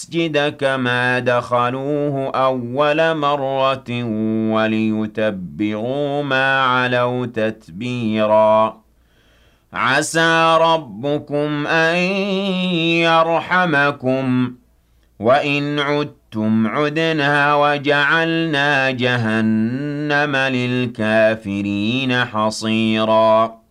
الْمَسْجِدَ كَمَا دَخَلُوهُ أَوَّلَ مَرَّةٍ وَلِيُتَبِّرُوا مَا عَلَوْا تَتْبِيرًا عَسَىٰ رَبُّكُمْ أَن يَرْحَمَكُمْ ۚ وَإِنْ عُدتُّمْ عُدْنَا وَجَعَلْنَا جَهَنَّمَ لِلْكَافِرِينَ حَصِيرًا